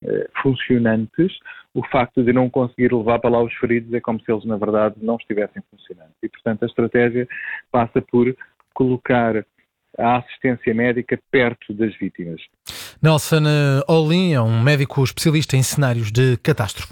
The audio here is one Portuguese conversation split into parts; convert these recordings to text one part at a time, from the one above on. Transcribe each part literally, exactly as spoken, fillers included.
funcionantes, o facto de não conseguir levar para lá os feridos é como se eles, na verdade, não estivessem funcionando. E, portanto, a estratégia passa por colocar a assistência médica perto das vítimas. Nelson Olim é um médico especialista em cenários de catástrofe.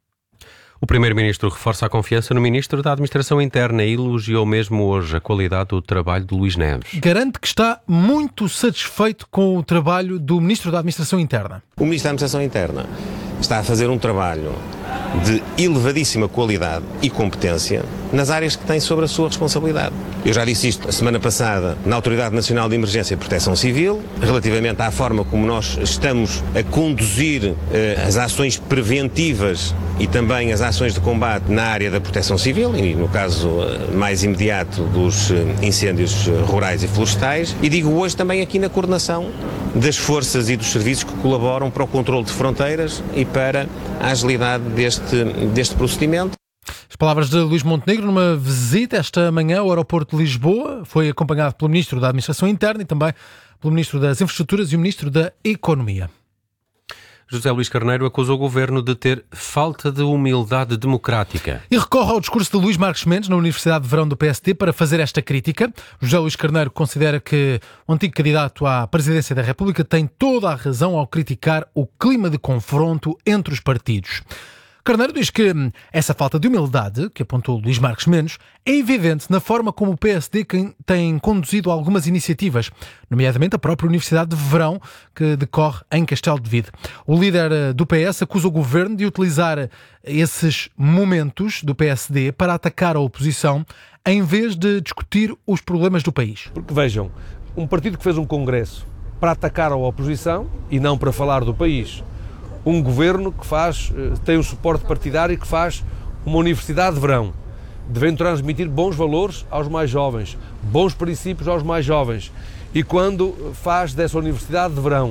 O Primeiro-Ministro reforça a confiança no Ministro da Administração Interna e elogiou mesmo hoje a qualidade do trabalho de Luís Neves. Garante que está muito satisfeito com o trabalho do Ministro da Administração Interna. O Ministro da Administração Interna está a fazer um trabalho de elevadíssima qualidade e competência nas áreas que tem sobre a sua responsabilidade. Eu já disse isto a semana passada na Autoridade Nacional de Emergência e Proteção Civil, relativamente à forma como nós estamos a conduzir eh, as ações preventivas e também as ações de combate na área da proteção civil, e no caso eh, mais imediato dos eh, incêndios rurais e florestais, e digo hoje também aqui na coordenação das forças e dos serviços que colaboram para o controle de fronteiras e para a agilidade deste, deste procedimento. As palavras de Luís Montenegro numa visita esta manhã ao aeroporto de Lisboa. Foi acompanhado pelo Ministro da Administração Interna e também pelo Ministro das Infraestruturas e o Ministro da Economia. José Luís Carneiro acusa o Governo de ter falta de humildade democrática. E recorre ao discurso de Luís Marques Mendes na Universidade de Verão do P S D para fazer esta crítica. José Luís Carneiro considera que o antigo candidato à presidência da República tem toda a razão ao criticar o clima de confronto entre os partidos. Carneiro diz que essa falta de humildade, que apontou Luís Marques Mendes, é evidente na forma como o P S D tem conduzido algumas iniciativas, nomeadamente a própria Universidade de Verão, que decorre em Castelo de Vide. O líder do P S acusa o governo de utilizar esses momentos do P S D para atacar a oposição, em vez de discutir os problemas do país. Porque vejam, um partido que fez um congresso para atacar a oposição e não para falar do país. Um governo que faz, tem um suporte partidário e que faz uma universidade de verão, devendo transmitir bons valores aos mais jovens, bons princípios aos mais jovens. E quando faz dessa universidade de verão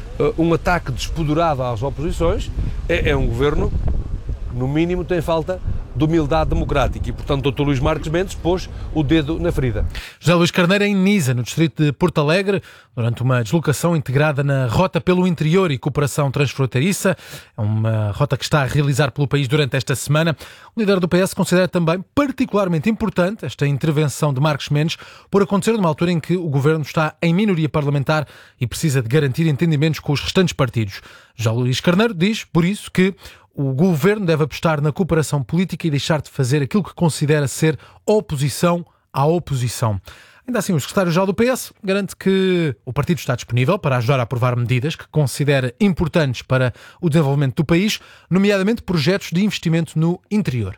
um ataque despoderado às oposições, é, é um governo que, no mínimo, tem falta de humildade democrática e, portanto, o doutor Luís Marques Mendes pôs o dedo na ferida. José Luís Carneiro em Nisa, no distrito de Porto Alegre, durante uma deslocação integrada na Rota pelo Interior e Cooperação Transfronteiriça, é uma rota que está a realizar pelo país durante esta semana. O líder do P S considera também particularmente importante esta intervenção de Marques Mendes por acontecer numa altura em que o governo está em minoria parlamentar e precisa de garantir entendimentos com os restantes partidos. José Luís Carneiro diz, por isso, que o governo deve apostar na cooperação política e deixar de fazer aquilo que considera ser oposição à oposição. Ainda assim, o secretário-geral do P S garante que o partido está disponível para ajudar a aprovar medidas que considera importantes para o desenvolvimento do país, nomeadamente projetos de investimento no interior.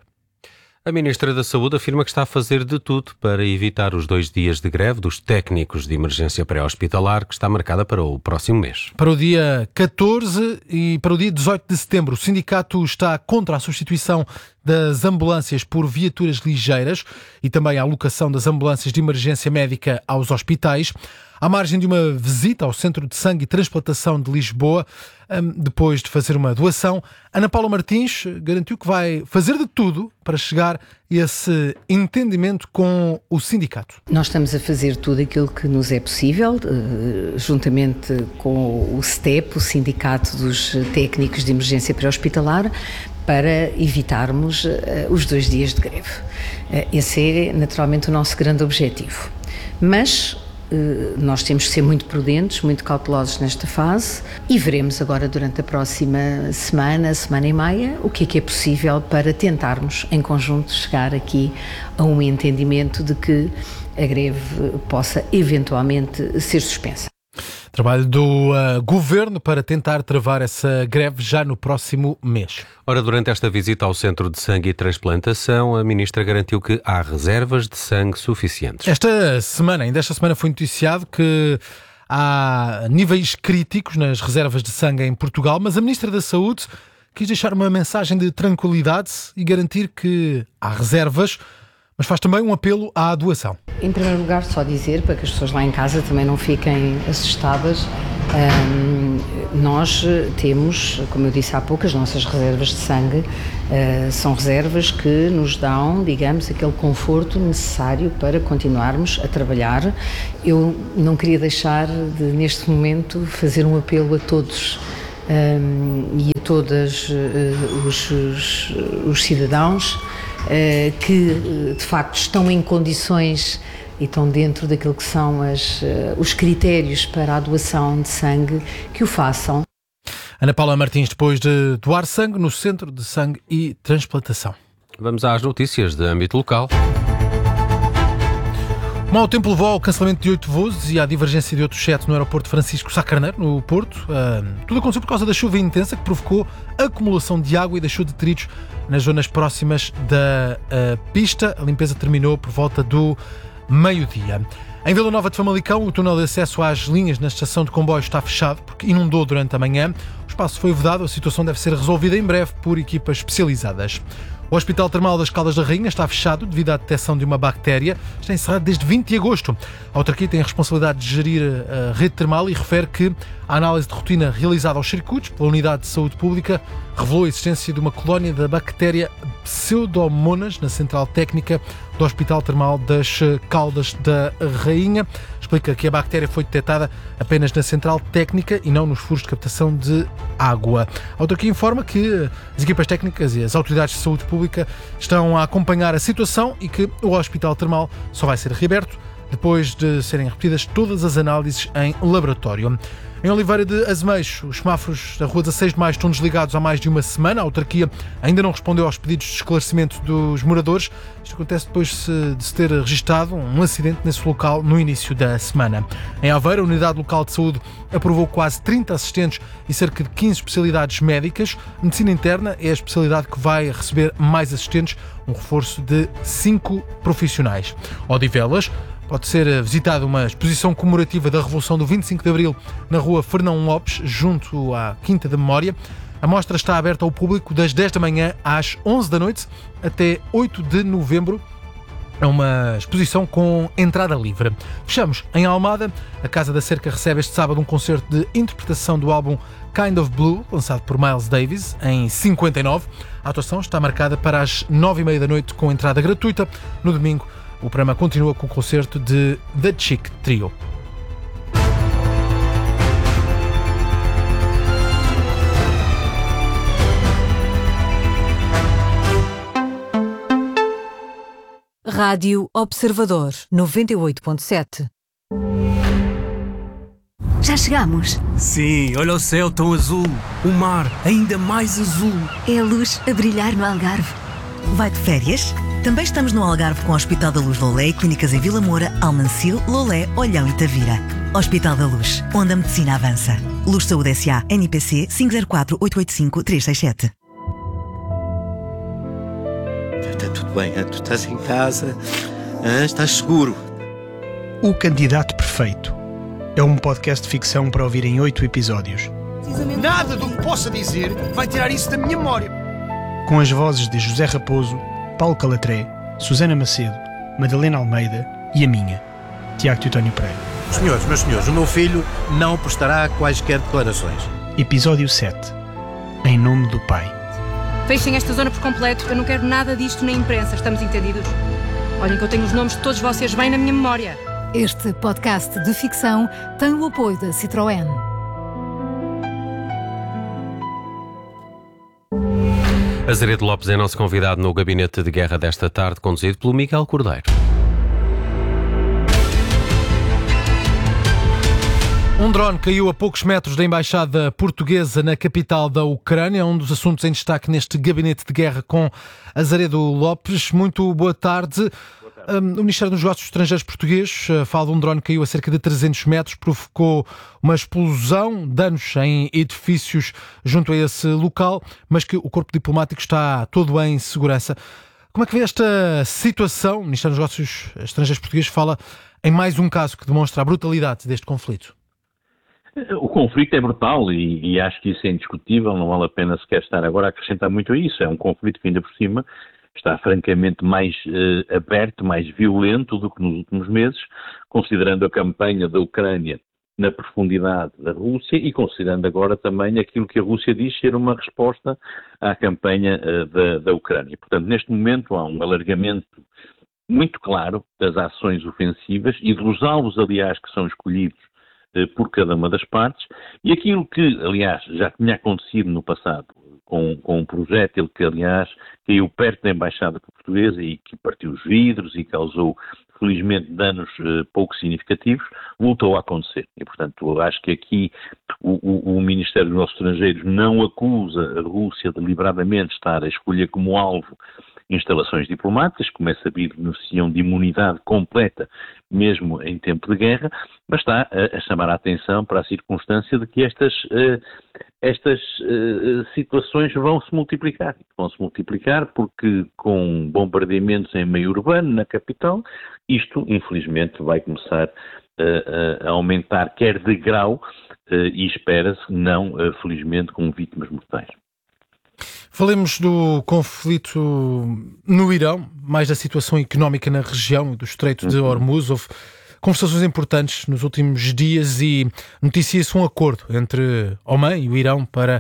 A Ministra da Saúde afirma que está a fazer de tudo para evitar os dois dias de greve dos técnicos de emergência pré-hospitalar, que está marcada para o próximo mês. Para o dia catorze e para o dia dezoito de setembro, o sindicato está contra a substituição das ambulâncias por viaturas ligeiras e também a alocação das ambulâncias de emergência médica aos hospitais. À margem de uma visita ao Centro de Sangue e Transplantação de Lisboa, depois de fazer uma doação, Ana Paula Martins garantiu que vai fazer de tudo para chegar a esse entendimento com o sindicato. Nós estamos a fazer tudo aquilo que nos é possível, juntamente com o S T E P, o Sindicato dos Técnicos de Emergência Pré-Hospitalar, para evitarmos os dois dias de greve. Esse é naturalmente o nosso grande objetivo. Mas nós temos que ser muito prudentes, muito cautelosos nesta fase e veremos agora durante a próxima semana, semana e meia, o que é que é possível para tentarmos em conjunto chegar aqui a um entendimento de que a greve possa eventualmente ser suspensa. Trabalho do uh, Governo para tentar travar essa greve já no próximo mês. Ora, durante esta visita ao Centro de Sangue e Transplantação, a Ministra garantiu que há reservas de sangue suficientes. Esta semana, ainda esta semana foi noticiado que há níveis críticos nas reservas de sangue em Portugal, mas a Ministra da Saúde quis deixar uma mensagem de tranquilidade e garantir que há reservas, mas faz também um apelo à doação. Em primeiro lugar, só dizer, para que as pessoas lá em casa também não fiquem assustadas, um, nós temos, como eu disse há pouco, as nossas reservas de sangue uh, são reservas que nos dão, digamos, aquele conforto necessário para continuarmos a trabalhar. Eu não queria deixar de, neste momento, fazer um apelo a todos um, e a todos os, os, os cidadãos que, de facto, estão em condições e estão dentro daquilo que são as, os critérios para a doação de sangue, que o façam. Ana Paula Martins, depois de doar sangue no Centro de Sangue e Transplantação. Vamos às notícias de âmbito local. O mau tempo levou ao cancelamento de oito voos e à divergência de outros sete no aeroporto Francisco Sá Carneiro, no Porto. Uh, tudo aconteceu por causa da chuva intensa que provocou acumulação de água e deixou detritos nas zonas próximas da uh, pista. A limpeza terminou por volta do meio-dia. Em Vila Nova de Famalicão, o túnel de acesso às linhas na estação de comboios está fechado porque inundou durante a manhã. O espaço foi vedado, a situação deve ser resolvida em breve por equipas especializadas. O Hospital Termal das Caldas da Rainha está fechado devido à detecção de uma bactéria. Está encerrado desde vinte de agosto. A autarquia tem a responsabilidade de gerir a rede termal e refere que a análise de rotina realizada aos circuitos pela Unidade de Saúde Pública revelou a existência de uma colónia da bactéria Pseudomonas na central técnica do Hospital Termal das Caldas da Rainha. Explica que a bactéria foi detectada apenas na central técnica e não nos furos de captação de água. A autarquia informa que as equipas técnicas e as autoridades de saúde pública estão a acompanhar a situação e que o Hospital Termal só vai ser reaberto depois de serem repetidas todas as análises em laboratório. Em Oliveira de Azemeixo, os semáforos da Rua dezasseis de Maio estão desligados há mais de uma semana. A autarquia ainda não respondeu aos pedidos de esclarecimento dos moradores. Isto acontece depois de se ter registado um acidente nesse local no início da semana. Em Aveiro, a Unidade Local de Saúde aprovou quase trinta assistentes e cerca de quinze especialidades médicas. Medicina interna é a especialidade que vai receber mais assistentes, um reforço de cinco profissionais. Odivelas, pode ser visitada uma exposição comemorativa da Revolução do vinte e cinco de Abril na Rua Fernão Lopes, junto à Quinta da Memória. A mostra está aberta ao público das dez da manhã às onze da noite até oito de novembro. É uma exposição com entrada livre. Fechamos em Almada. A Casa da Cerca recebe este sábado um concerto de interpretação do álbum Kind of Blue, lançado por Miles Davis, em cinquenta e nove. A atuação está marcada para as nove e meia da noite com entrada gratuita. No domingo, o programa continua com o concerto de The Chic Trio. Rádio Observador noventa e oito ponto sete. Já chegamos. Sim, olha o céu tão azul, o mar ainda mais azul. É a luz a brilhar no Algarve. Vai de férias? Também estamos no Algarve com o Hospital da Luz Lolé e clínicas em Vila Moura, Almancil, Lolé, Olhão e Tavira. Hospital da Luz, onde a medicina avança. Luz Saúde S A, N P C cinco zero quatro, oito oito cinco, três seis sete. Está tudo bem, tu estás em casa, estás seguro. O Candidato Perfeito é um podcast de ficção para ouvir em oito episódios. Nada do que possa dizer vai tirar isso da minha memória. Com as vozes de José Raposo, Paulo Calatré, Susana Macedo, Madalena Almeida e a minha, Tiago Teutónio Pereira. Senhores, meus senhores, o meu filho não prestará quaisquer declarações. Episódio sete. Em nome do Pai. Fechem esta zona por completo. Eu não quero nada disto na imprensa. Estamos entendidos? Olhem que eu tenho os nomes de todos vocês bem na minha memória. Este podcast de ficção tem o apoio da Citroën. Azeredo Lopes é nosso convidado no Gabinete de Guerra desta tarde, conduzido pelo Miguel Cordeiro. Um drone caiu a poucos metros da embaixada portuguesa na capital da Ucrânia, é um dos assuntos em destaque neste Gabinete de Guerra com Azeredo Lopes. Muito boa tarde. Um, o Ministério dos Negócios Estrangeiros português uh, fala de um drone que caiu a cerca de trezentos metros, provocou uma explosão, danos em edifícios junto a esse local, mas que o corpo diplomático está todo em segurança. Como é que vê esta situação? O Ministério dos Negócios Estrangeiros português fala em mais um caso que demonstra a brutalidade deste conflito. O conflito é brutal e, e acho que isso é indiscutível, não vale a pena sequer estar agora a acrescentar muito a isso. É um conflito que ainda por cima está francamente mais eh, aberto, mais violento do que nos últimos meses, considerando a campanha da Ucrânia na profundidade da Rússia e considerando agora também aquilo que a Rússia diz ser uma resposta à campanha eh, da, da Ucrânia. Portanto, neste momento há um alargamento muito claro das ações ofensivas e dos alvos, aliás, que são escolhidos por cada uma das partes, e aquilo que, aliás, já tinha acontecido no passado, com, com um projétil que, aliás, caiu perto da Embaixada Portuguesa e que partiu os vidros e causou, felizmente, danos uh, pouco significativos, voltou a acontecer. E, portanto, eu acho que aqui o, o, o Ministério dos Negócios Estrangeiros não acusa a Rússia deliberadamente de estar a escolher como alvo instalações diplomáticas, como é sabido, beneficiam de imunidade completa, mesmo em tempo de guerra, mas está a, a chamar a atenção para a circunstância de que estas, uh, estas uh, situações vão se multiplicar. Vão se multiplicar porque, com bombardeamentos em meio urbano, na capital, isto, infelizmente, vai começar uh, a aumentar, quer de grau, uh, e espera-se, não, uh, felizmente, com vítimas mortais. Falemos do conflito no Irão, mais da situação económica na região do Estreito de Hormuz. Houve conversações importantes nos últimos dias e noticia-se um acordo entre Omã e o Irão para,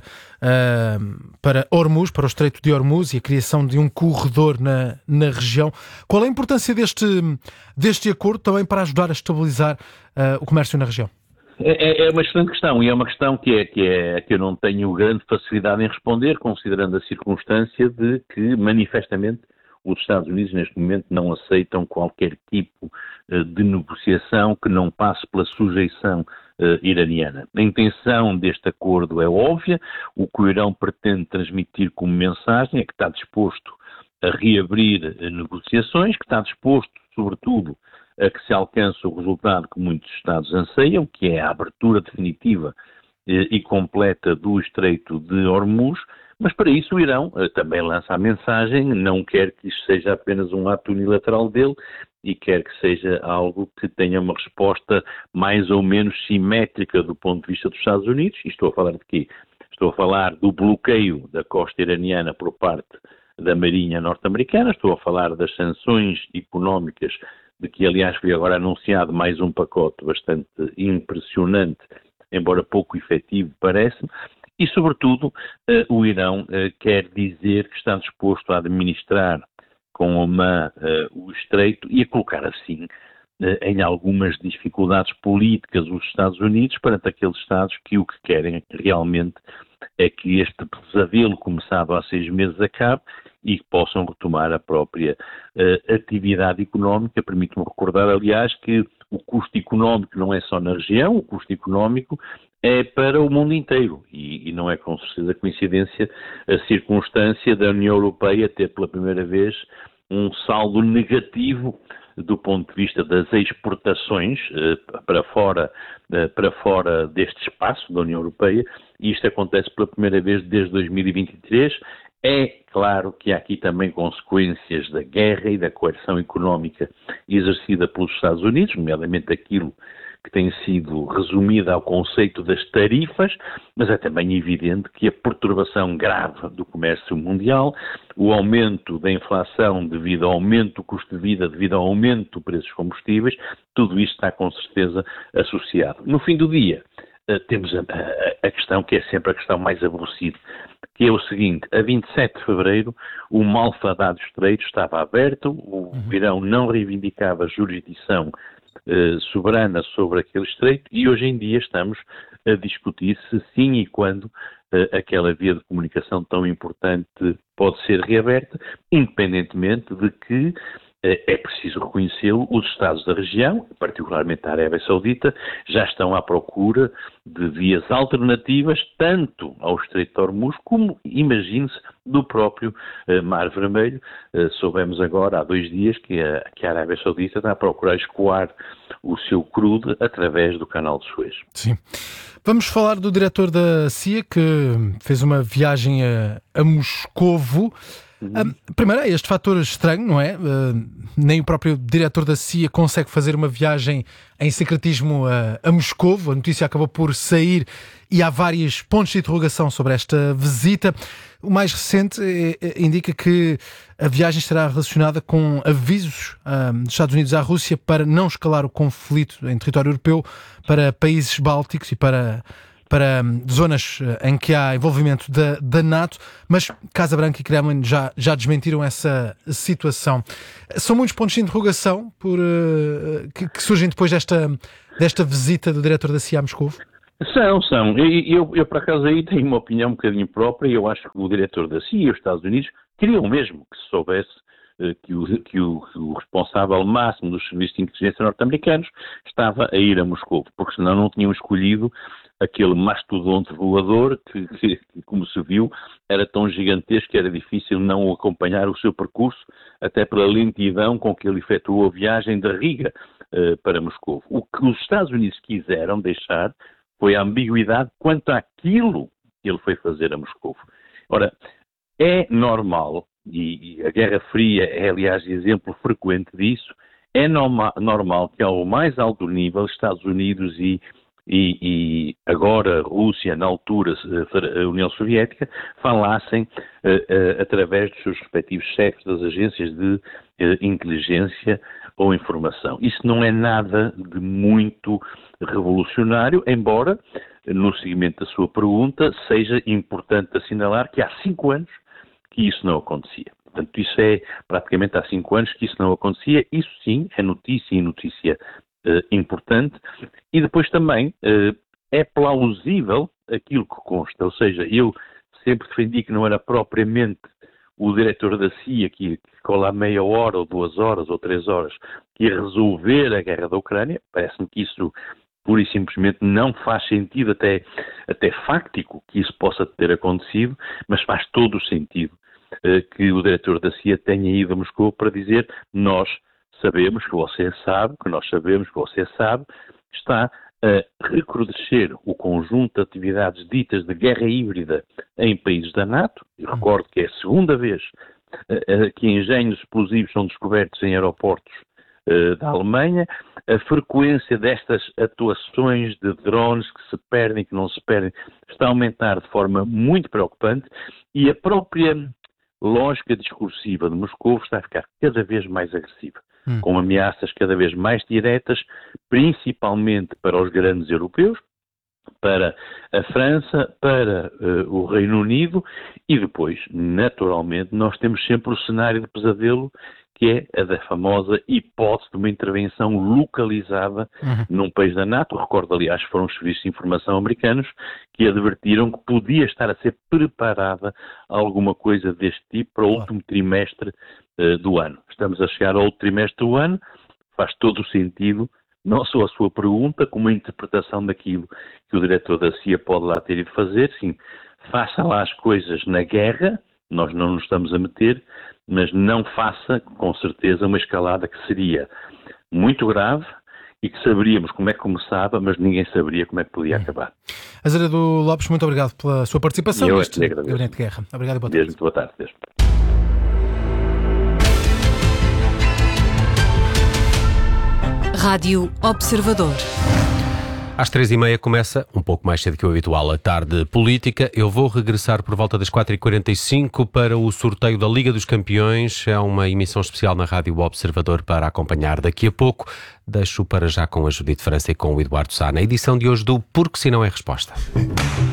uh, para Hormuz, para o Estreito de Hormuz, e a criação de um corredor na, na região. Qual é a importância deste, deste acordo também para ajudar a estabilizar uh, o comércio na região? É, é uma excelente questão, e é uma questão que, é, que, é, que eu não tenho grande facilidade em responder, considerando a circunstância de que, manifestamente, os Estados Unidos, neste momento, não aceitam qualquer tipo uh, de negociação que não passe pela sujeição uh, iraniana. A intenção deste acordo é óbvia. O que o Irão pretende transmitir como mensagem é que está disposto a reabrir uh, negociações, que está disposto, sobretudo, a que se alcance o resultado que muitos Estados anseiam, que é a abertura definitiva eh, e completa do Estreito de Hormuz, mas para isso o Irão eh, também lança a mensagem, não quer que isto seja apenas um ato unilateral dele e quer que seja algo que tenha uma resposta mais ou menos simétrica do ponto de vista dos Estados Unidos. E estou a falar de quê? Estou a falar do bloqueio da costa iraniana por parte da Marinha norte-americana, estou a falar das sanções económicas, de que, aliás, foi agora anunciado mais um pacote bastante impressionante, embora pouco efetivo, parece-me, e, sobretudo, eh, o Irão eh, quer dizer que está disposto a administrar com Omã eh, o Estreito e a colocar, assim, eh, em algumas dificuldades políticas os Estados Unidos perante aqueles Estados que o que querem realmente é que este pesadelo começado há seis meses acabe e que possam retomar a própria uh, atividade económica. Permite-me recordar, aliás, que o custo económico não é só na região, o custo económico é para o mundo inteiro e, e não é com certeza coincidência a circunstância da União Europeia ter pela primeira vez um saldo negativo do ponto de vista das exportações uh, para fora, uh, para fora deste espaço da União Europeia, e isto acontece pela primeira vez desde dois mil e vinte e três. É claro que há aqui também consequências da guerra e da coerção económica exercida pelos Estados Unidos, nomeadamente aquilo que tem sido resumida ao conceito das tarifas, mas é também evidente que a perturbação grave do comércio mundial, o aumento da inflação devido ao aumento do custo de vida, devido ao aumento do preço dos combustíveis, tudo isto está com certeza associado. No fim do dia, temos a, a, a questão que é sempre a questão mais aborrecida, que é o seguinte: a vinte e sete de fevereiro o malfadado Estreito estava aberto, o Irão não reivindicava jurisdição eh, soberana sobre aquele Estreito e hoje em dia estamos a discutir se sim e quando eh, aquela via de comunicação tão importante pode ser reaberta, independentemente de que é preciso reconhecê-lo, os Estados da região, particularmente a Arábia Saudita, já estão à procura de vias alternativas, tanto ao Estreito de Hormuz, como, imagine-se, do próprio uh, Mar Vermelho. Uh, soubemos agora, há dois dias, que a, que a Arábia Saudita está a procurar escoar o seu crudo através do Canal de Suez. Sim. Vamos falar do diretor da C I A, que fez uma viagem a, a Moscovo. Um, primeiro, é este fator estranho, não é? Uh, nem o próprio diretor da C I A consegue fazer uma viagem em secretismo a, a Moscovo. A notícia acabou por sair e há vários pontos de interrogação sobre esta visita. O mais recente é, é, indica que a viagem estará relacionada com avisos um, dos Estados Unidos à Rússia para não escalar o conflito em território europeu para países bálticos e para... para zonas em que há envolvimento da, da NATO, mas Casa Branca e Kremlin já, já desmentiram essa situação. São muitos pontos de interrogação por, uh, que, que surgem depois desta, desta visita do diretor da C I A a Moscovo? São, são. Eu, eu, eu, por acaso, aí tenho uma opinião um bocadinho própria. Eu acho que o diretor da C I A e os Estados Unidos queriam mesmo que se soubesse uh, que, o, que, o, que o responsável máximo dos serviços de inteligência norte-americanos estava a ir a Moscou, porque senão não tinham escolhido aquele mastodonte voador que, que, que, como se viu, era tão gigantesco que era difícil não acompanhar o seu percurso, até pela lentidão com que ele efetuou a viagem da Riga uh, para Moscou. O que os Estados Unidos quiseram deixar foi a ambiguidade quanto àquilo que ele foi fazer a Moscou. Ora, é normal, e a Guerra Fria é, aliás, exemplo frequente disso, é norma, normal que ao mais alto nível, Estados Unidos e, e, e agora Rússia, na altura a União Soviética, falassem uh, uh, através dos seus respectivos chefes das agências de uh, inteligência ou informação. Isso não é nada de muito revolucionário, embora, no seguimento da sua pergunta, seja importante assinalar que há cinco anos que isso não acontecia. Portanto, isso é praticamente há cinco anos que isso não acontecia. Isso sim é notícia e notícia uh, importante. E depois também uh, é plausível aquilo que consta. Ou seja, eu sempre defendi que não era propriamente o diretor da C I A que ficou lá meia hora, ou duas horas, ou três horas, que ia resolver a guerra da Ucrânia. Parece-me que isso, pura e simplesmente, não faz sentido, até, até fáctico, que isso possa ter acontecido, mas faz todo o sentido uh, que o diretor da C I A tenha ido a Moscou para dizer: nós sabemos que você sabe, que nós sabemos que você sabe, está a recrudescer o conjunto de atividades ditas de guerra híbrida em países da NATO. Eu recordo que é a segunda vez uh, uh, que engenhos explosivos são descobertos em aeroportos uh, da Alemanha. A frequência destas atuações de drones que se perdem, que não se perdem, está a aumentar de forma muito preocupante, e a própria lógica discursiva de Moscou está a ficar cada vez mais agressiva, hum. com ameaças cada vez mais diretas, principalmente para os grandes europeus, para a França, para uh, o Reino Unido, e depois, naturalmente, nós temos sempre o cenário de pesadelo, que é a da famosa hipótese de uma intervenção localizada uhum. num país da NATO. Recordo, aliás, foram os serviços de informação americanos que advertiram que podia estar a ser preparada alguma coisa deste tipo para o último trimestre uh, do ano. Estamos a chegar ao último trimestre do ano, faz todo o sentido, não só a sua pergunta, como a interpretação daquilo que o diretor da C I A pode lá ter ido fazer. Sim, faça lá as coisas na guerra, nós não nos estamos a meter, mas não faça, com certeza, uma escalada que seria muito grave e que saberíamos como é que começava, mas ninguém saberia como é que podia acabar. Azeredo Lopes, muito obrigado pela sua participação Eu neste Gabinete de Guerra. Obrigado e boa tarde. Desde boa tarde. Desde. Rádio Observador. Às três e meia começa, um pouco mais cedo que o habitual, a tarde política. Eu vou regressar por volta das quatro e quarenta e cinco para o sorteio da Liga dos Campeões. É uma emissão especial na Rádio Observador para acompanhar daqui a pouco. Deixo para já com a Judite França e com o Eduardo Sá na edição de hoje do Porque Se Não É Resposta.